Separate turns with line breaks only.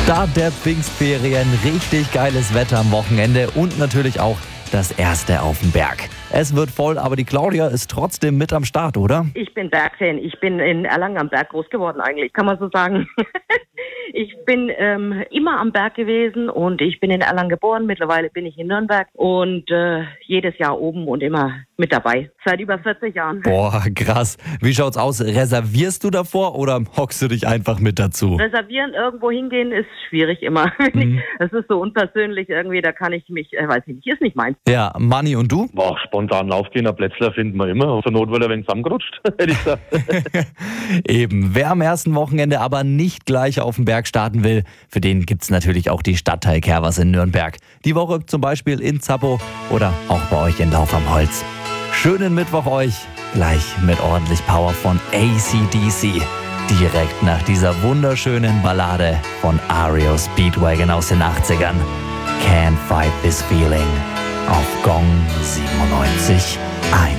Start der Pfingstferien, richtig geiles Wetter am Wochenende und natürlich auch das erste auf dem Berg. Es wird voll, aber die Claudia ist trotzdem mit am Start, oder?
Ich bin Bergfan. Ich bin in Erlangen am Berg groß geworden eigentlich, kann man so sagen. Ich bin immer am Berg gewesen und ich bin in Erlangen geboren. Mittlerweile bin ich in Nürnberg und jedes Jahr oben und immer mit dabei. Seit über 40 Jahren.
Boah, krass. Wie schaut's aus? Reservierst du davor oder hockst du dich einfach mit dazu?
Reservieren, irgendwo hingehen ist schwierig immer. Es ist so unpersönlich irgendwie, da kann ich mich, weiß ich nicht, ist nicht meins.
Ja, Manni, und du?
Boah, spontan aufgehen, ein Plätzler finden wir immer. Zur Not wird er ein wenig zusammengerutscht, hätte ich gesagt.
Eben, wer am ersten Wochenende aber nicht gleich auf den Berg starten will, für den gibt's natürlich auch die Stadtteil Kervers in Nürnberg. Die Woche zum Beispiel in Zappo oder auch bei euch in Lauf am Holz. Schönen Mittwoch euch, gleich mit ordentlich Power von AC/DC. Direkt nach dieser wunderschönen Ballade von REO Speedwagon aus den 80ern. Can't Fight This Feeling auf Gong 97.1.